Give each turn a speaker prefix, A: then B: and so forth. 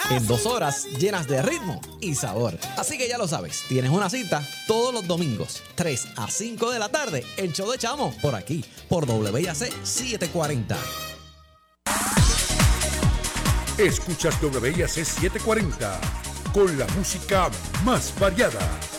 A: en 2 horas llenas de ritmo y sabor. Así que ya lo sabes, tienes una cita todos los domingos, 3 a 5 de la tarde, el show de Chamo, por aquí, por WIAC 740.
B: Escuchas WIAC 740 con la música más variada.